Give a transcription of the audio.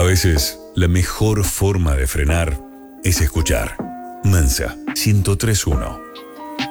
A veces, la mejor forma de frenar es escuchar. Mensa 103.1